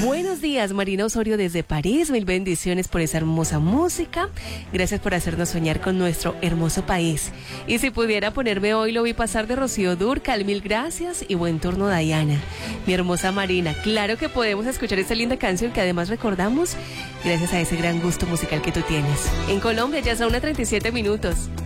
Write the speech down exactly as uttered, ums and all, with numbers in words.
Buenos días, Marina Osorio desde París. Mil bendiciones por esa hermosa música. Gracias por hacernos soñar con nuestro hermoso país. Y si pudiera ponerme Hoy lo vi pasar de Rocío Dúrcal, mil gracias y buen turno, Dayana. Mi hermosa Marina, claro que podemos escuchar esta linda canción que además recordamos gracias a ese gran gusto musical que tú tienes. En Colombia ya son una treinta y siete minutos.